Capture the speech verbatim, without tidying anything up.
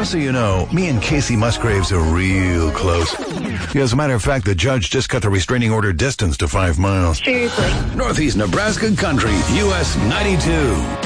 Just so you know, me and Casey Musgraves are real close. As a matter of fact, the judge just cut the restraining order distance to five miles. Seriously. Northeast Nebraska Country, U S ninety-two.